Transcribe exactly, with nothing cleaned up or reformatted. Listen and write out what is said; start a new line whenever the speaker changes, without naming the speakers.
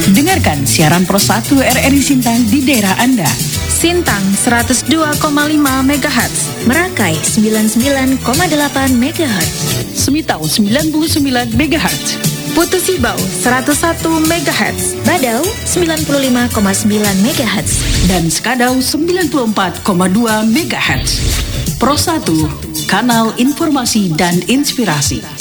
Dengarkan siaran Pro satu R R I Sintang di daerah Anda.
Sintang seratus dua koma lima megahertz,
Merakai sembilan puluh sembilan koma delapan megahertz,
Semitau sembilan puluh sembilan megahertz,
Putu Sibau seratus satu megahertz,
Badau sembilan puluh lima koma sembilan megahertz,
dan Skadau sembilan puluh empat koma dua megahertz. Pro satu, kanal informasi dan inspirasi.